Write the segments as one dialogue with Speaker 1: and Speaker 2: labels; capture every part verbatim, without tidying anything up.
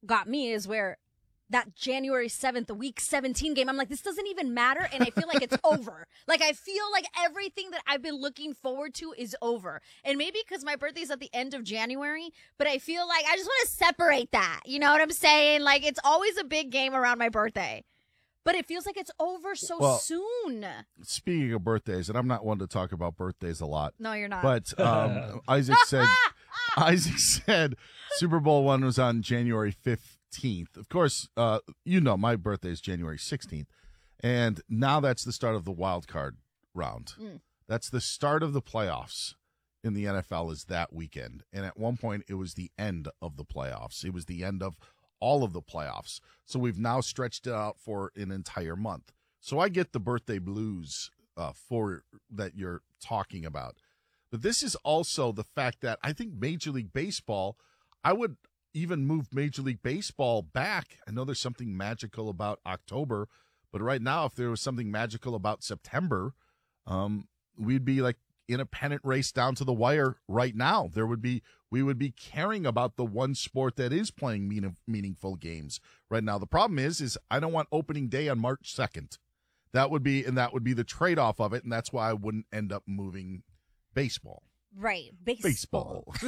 Speaker 1: got me is where that January seventh, the week seventeen game, I'm like, this doesn't even matter, and I feel like it's over. Like, I feel like everything that I've been looking forward to is over. And maybe because my birthday's at the end of January, but I feel like I just want to separate that. You know what I'm saying? Like, it's always a big game around my birthday. But it feels like it's over so
Speaker 2: well,
Speaker 1: soon.
Speaker 2: Speaking of birthdays, and I'm not one to talk about birthdays a lot.
Speaker 1: No, you're not.
Speaker 2: But um, Isaac said, Isaac said Super Bowl one was on January fifteenth. Of course, uh, you know my birthday is January sixteenth. And now that's the start of the wild card round. Mm. That's the start of the playoffs in the N F L is that weekend. And at one point, it was the end of the playoffs. It was the end of all of the playoffs. So we've now stretched it out for an entire month. So I get the birthday blues uh, for that you're talking about. But this is also the fact that I think Major League Baseball, I would even move Major League Baseball back. I know there's something magical about October, but right now, if there was something magical about September, um, we'd be like in a pennant race down to the wire right now. There would be, we would be caring about the one sport that is playing mean, meaningful games right now. The problem is, is I don't want opening day on March second. That would be, and that would be the trade-off of it, and that's why I wouldn't end up moving baseball.
Speaker 1: Right, baseball.
Speaker 2: Baseball.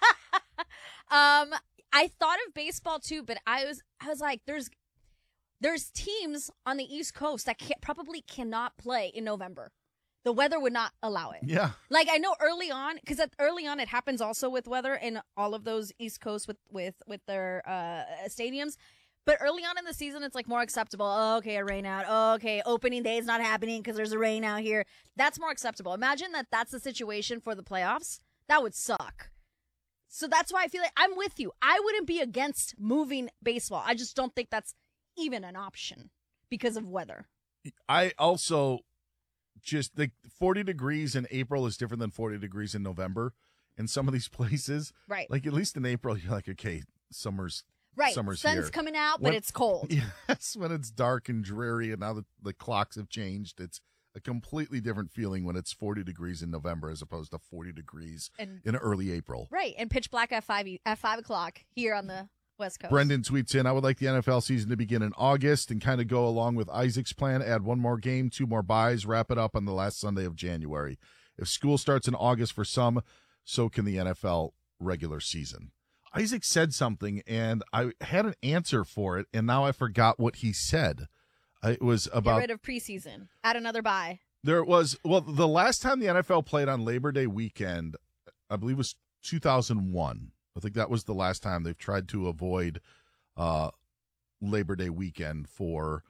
Speaker 1: um, I thought of baseball too, but I was, I was like, there's, there's teams on the East Coast that can't, probably cannot play in November. The weather would not allow it.
Speaker 2: Yeah.
Speaker 1: Like, I know early on, because early on it happens also with weather in all of those East Coast with, with, with their uh, stadiums. But early on in the season, it's like more acceptable. Oh, okay, a rain out. Oh, okay, opening day is not happening because there's a rain out here. That's more acceptable. Imagine that that's the situation for the playoffs. That would suck. So that's why I feel like I'm with you. I wouldn't be against moving baseball. I just don't think that's even an option because of weather.
Speaker 2: I also just think forty degrees in April is different than forty degrees in November in some of these places.
Speaker 1: Right.
Speaker 2: Like at least in April, you're like, okay, summer's
Speaker 1: right.
Speaker 2: Summer's
Speaker 1: Sun's
Speaker 2: here.
Speaker 1: coming out, but
Speaker 2: when,
Speaker 1: it's cold.
Speaker 2: Yes, when it's dark and dreary and now the, the clocks have changed, it's a completely different feeling when it's forty degrees in November as opposed to forty degrees
Speaker 1: and,
Speaker 2: in early April.
Speaker 1: Right, and pitch black at five at five o'clock here on the West Coast.
Speaker 2: Brendan tweets in, I would like the N F L season to begin in August and kind of go along with Isaac's plan, add one more game, two more buys, wrap it up on the last Sunday of January. If school starts in August for some, so can the N F L regular season. Isaac said something, and I had an answer for it, and now I forgot what he said. It was about...
Speaker 1: Get rid of preseason. Add another bye.
Speaker 2: There was... Well, the last time the N F L played on Labor Day weekend, I believe was two thousand one. I think that was the last time they've tried to avoid uh, Labor Day weekend for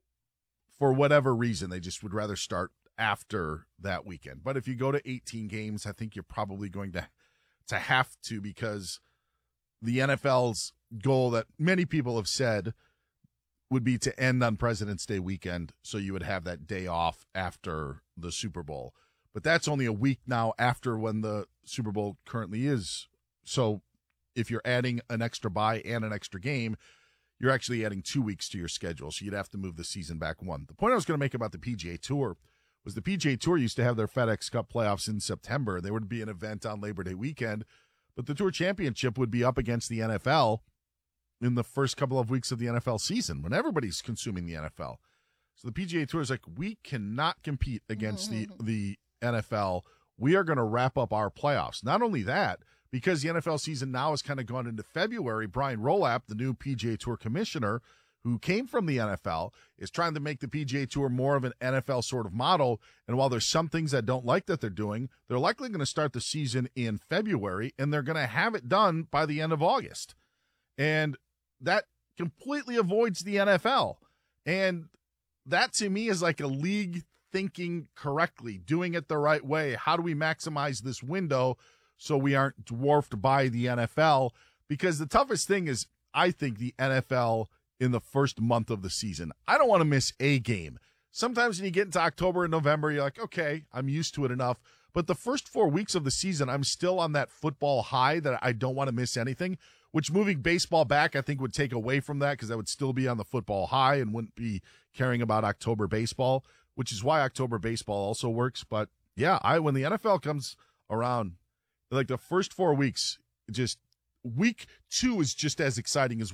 Speaker 2: for whatever reason. They just would rather start after that weekend. But if you go to eighteen games, I think you're probably going to to have to, because the N F L's goal that many people have said would be to end on President's Day weekend, so you would have that day off after the Super Bowl. But that's only a week now after when the Super Bowl currently is. So if you're adding an extra bye and an extra game, you're actually adding two weeks to your schedule, so you'd have to move the season back one. The point I was going to make about the P G A Tour was the P G A Tour used to have their FedEx Cup playoffs in September. There would be an event on Labor Day weekend, but the Tour Championship would be up against the N F L in the first couple of weeks of the N F L season when everybody's consuming the N F L. So the P G A Tour is like, we cannot compete against the, the N F L. We are going to wrap up our playoffs. Not only that, because the N F L season now has kind of gone into February, Brian Rolap, the new P G A Tour commissioner, who came from the N F L, is trying to make the P G A Tour more of an N F L sort of model. And while there's some things I don't like that they're doing, they're likely going to start the season in February, and they're going to have it done by the end of August. And that completely avoids the N F L. And that, to me, is like a league thinking correctly, doing it the right way. How do we maximize this window so we aren't dwarfed by the N F L? Because the toughest thing is, I think, the N F L in the first month of the season. I don't want to miss a game. Sometimes when you get into October and November, you're like, okay, I'm used to it enough. But the first four weeks of the season, I'm still on that football high that I don't want to miss anything, which moving baseball back, I think, would take away from that, because I would still be on the football high and wouldn't be caring about October baseball, which is why October baseball also works. But yeah, I when the N F L comes around, like the first four weeks, just week two is just as exciting as